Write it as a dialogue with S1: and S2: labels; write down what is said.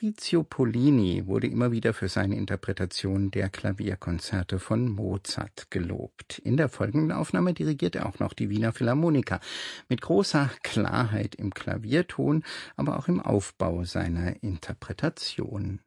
S1: Maurizio Pollini wurde immer wieder für seine Interpretation der Klavierkonzerte von Mozart gelobt. In der folgenden Aufnahme dirigiert er auch noch die Wiener Philharmoniker mit großer Klarheit im Klavierton, aber auch im Aufbau seiner Interpretation.